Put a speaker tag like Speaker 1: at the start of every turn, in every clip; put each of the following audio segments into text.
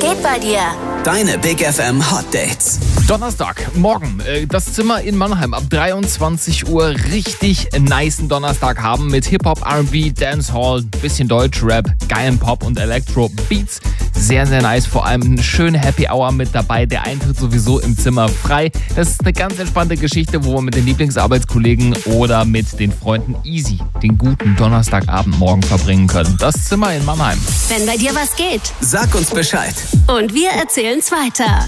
Speaker 1: geht bei dir?
Speaker 2: Deine Big FM Hot Dates.
Speaker 3: Donnerstag, morgen, das Zimmer in Mannheim ab 23 Uhr richtig nicen Donnerstag haben mit Hip-Hop, R&B, Dancehall, bisschen Deutsch-Rap, geilen Pop und Elektro-Beats. Sehr, sehr nice, vor allem eine schöne Happy Hour mit dabei, der Eintritt sowieso im Zimmer frei. Das ist eine ganz entspannte Geschichte, wo wir mit den Lieblingsarbeitskollegen oder mit den Freunden easy den guten Donnerstagabend morgen verbringen können. Das Zimmer in Mannheim.
Speaker 1: Wenn bei dir was geht.
Speaker 2: Sag uns Bescheid.
Speaker 1: Und wir erzählen's weiter.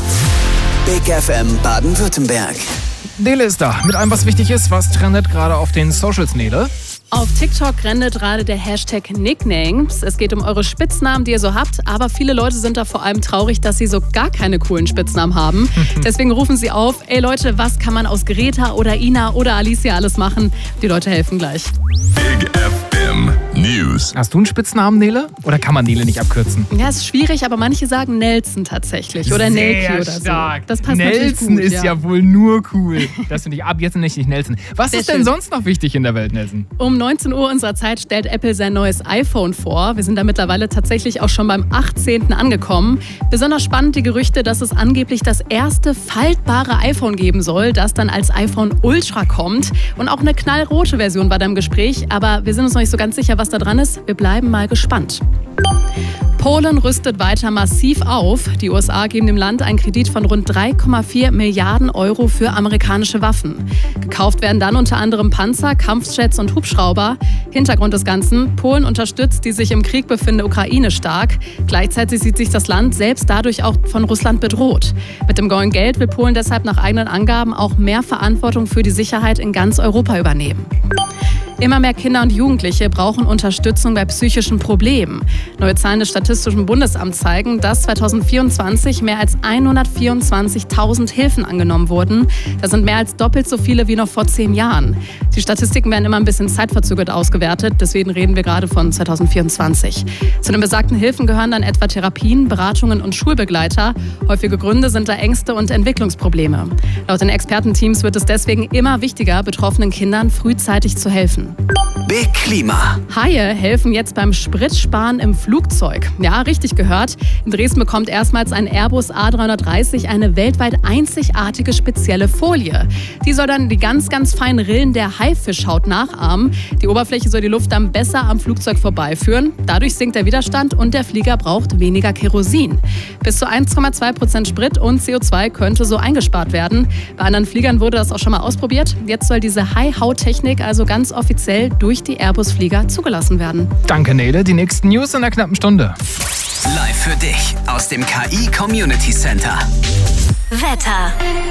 Speaker 2: Big FM Baden-Württemberg.
Speaker 3: Nele ist da mit allem, was wichtig ist. Was trendet gerade auf den Socials, Nele?
Speaker 4: Auf TikTok rennt gerade der Hashtag Nicknames. Es geht um eure Spitznamen, die ihr so habt. Aber viele Leute sind da vor allem traurig, dass sie so gar keine coolen Spitznamen haben. Deswegen rufen sie auf, ey Leute, was kann man aus Greta oder Ina oder Alicia alles machen? Die Leute helfen gleich.
Speaker 5: Big FM News.
Speaker 3: Hast du einen Spitznamen, Nele? Oder kann man Nele nicht abkürzen?
Speaker 4: Ja, ist schwierig, aber manche sagen Nelson tatsächlich. Oder Nelky oder
Speaker 3: stark.
Speaker 4: so. Das passt
Speaker 3: Nelson
Speaker 4: natürlich gut,
Speaker 3: ist ja wohl nur cool. Das finde ich ab jetzt nicht Nelson. Was
Speaker 4: Sehr
Speaker 3: ist denn
Speaker 4: schön.
Speaker 3: sonst noch wichtig in der Welt, Nelson?
Speaker 4: Um 19 Uhr unserer Zeit stellt Apple sein neues iPhone vor. Wir sind da mittlerweile tatsächlich auch schon beim 18. angekommen. Besonders spannend die Gerüchte, dass es angeblich das erste faltbare iPhone geben soll, das dann als iPhone Ultra kommt. Und auch eine knallrote Version war da im Gespräch. Aber wir sind uns noch nicht so ganz sicher, was da dran ist. Wir bleiben mal gespannt. Polen rüstet weiter massiv auf. Die USA geben dem Land einen Kredit von rund 3,4 Milliarden Euro für amerikanische Waffen. Gekauft werden dann unter anderem Panzer, Kampfjets und Hubschrauber. Hintergrund des Ganzen: Polen unterstützt die sich im Krieg befindende Ukraine stark. Gleichzeitig sieht sich das Land selbst dadurch auch von Russland bedroht. Mit dem neuen Geld will Polen deshalb nach eigenen Angaben auch mehr Verantwortung für die Sicherheit in ganz Europa übernehmen. Immer mehr Kinder und Jugendliche brauchen Unterstützung bei psychischen Problemen. Neue Zahlen des Statistischen Bundesamts zeigen, dass 2024 mehr als 124.000 Hilfen angenommen wurden. Das sind mehr als doppelt so viele wie noch vor 10 Jahren. Die Statistiken werden immer ein bisschen zeitverzögert ausgewertet, deswegen reden wir gerade von 2024. Zu den besagten Hilfen gehören dann etwa Therapien, Beratungen und Schulbegleiter. Häufige Gründe sind da Ängste und Entwicklungsprobleme. Laut den Expertenteams wird es deswegen immer wichtiger, betroffenen Kindern frühzeitig zu helfen.
Speaker 2: Big Klima.
Speaker 4: Haie helfen jetzt beim Spritsparen im Flugzeug. Ja, richtig gehört. In Dresden bekommt erstmals ein Airbus A330 eine weltweit einzigartige spezielle Folie. Die soll dann die ganz, ganz feinen Rillen der Haifischhaut nachahmen. Die Oberfläche soll die Luft dann besser am Flugzeug vorbeiführen. Dadurch sinkt der Widerstand und der Flieger braucht weniger Kerosin. Bis zu 1,2% Sprit und CO2 könnte so eingespart werden. Bei anderen Fliegern wurde das auch schon mal ausprobiert. Jetzt soll diese Hai-Haut-Technik also ganz offiziell durch die Airbus-Flieger zugelassen werden.
Speaker 3: Danke, Nele. Die nächsten News in einer knappen Stunde.
Speaker 2: Live für dich aus dem KI Community Center.
Speaker 1: Wetter.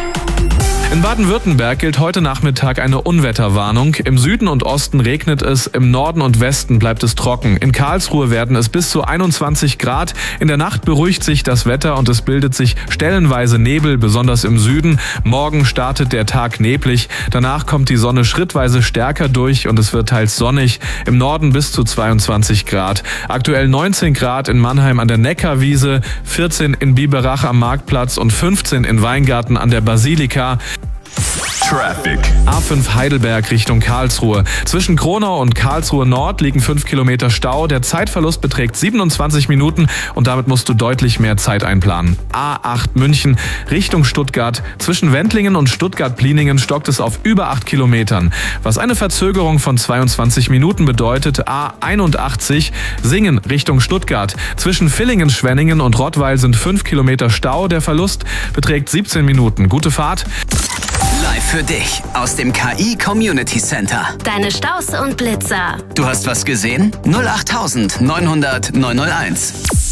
Speaker 6: In Baden-Württemberg gilt heute Nachmittag eine Unwetterwarnung. Im Süden und Osten regnet es, im Norden und Westen bleibt es trocken. In Karlsruhe werden es bis zu 21 Grad. In der Nacht beruhigt sich das Wetter und es bildet sich stellenweise Nebel, besonders im Süden. Morgen startet der Tag neblig. Danach kommt die Sonne schrittweise stärker durch und es wird teils sonnig. Im Norden bis zu 22 Grad. Aktuell 19 Grad in Mannheim an der Neckarwiese, 14 in Biberach am Marktplatz und 15 in Weingarten an der Basilika.
Speaker 5: Traffic.
Speaker 6: A5 Heidelberg Richtung Karlsruhe. Zwischen Kronau und Karlsruhe Nord liegen 5 Kilometer Stau. Der Zeitverlust beträgt 27 Minuten und damit musst du deutlich mehr Zeit einplanen. A8 München Richtung Stuttgart. Zwischen Wendlingen und Stuttgart-Pliningen stockt es auf über 8 Kilometern. Was eine Verzögerung von 22 Minuten bedeutet, A81 Singen Richtung Stuttgart. Zwischen Villingen, Schwenningen und Rottweil sind 5 Kilometer Stau. Der Verlust beträgt 17 Minuten. Gute Fahrt.
Speaker 2: Live für dich aus dem KI Community Center.
Speaker 1: Deine Staus und Blitzer.
Speaker 2: Du hast was gesehen? 08900 901.